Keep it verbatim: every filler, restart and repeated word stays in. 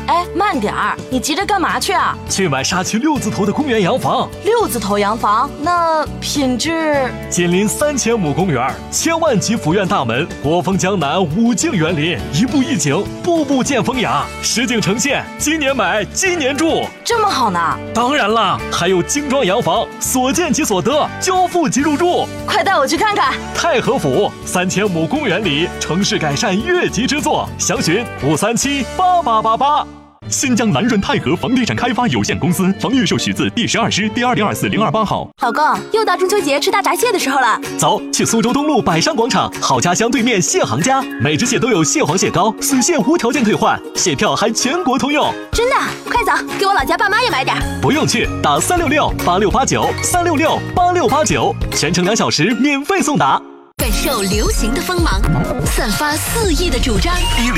哎，慢点儿，你急着干嘛去啊？ 去买沙区六字头的公园洋房。 六字头洋房，那品质？ 紧邻三千亩公园，千万级府院大门，国风江南，五境园林，一步一景，步步见风雅，实景呈现。今年买，今年住， 这么好呢？ 当然啦，还有精装洋房，所见即所得，交付即入住。 快带我去看看。 太和府三千亩公园里，城市改善越级之作，详询五三七八八八八。新疆南润泰和房地产开发有限公司房预授许字第十二师第二零二四零二八号。 老公，又到中秋节吃大闸蟹的时候了， 走，去苏州东路百商广场好家乡对面蟹行家，每只蟹都有蟹黄蟹膏，死蟹无条件退换，蟹票还全国通用。 真的？快走，给我老家爸妈也买点。 不用去，打三六六八六八九三六六八六八九，全程两小时免费送达。 感受流行的锋芒，散发肆意的主张。